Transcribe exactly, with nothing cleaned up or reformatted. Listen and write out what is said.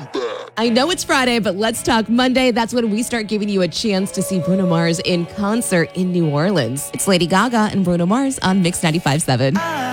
I know it's Friday, but let's talk Monday. That's when we start giving you a chance to see Bruno Mars in concert in New Orleans. It's Lady Gaga and Bruno Mars on Mix ninety-five point seven.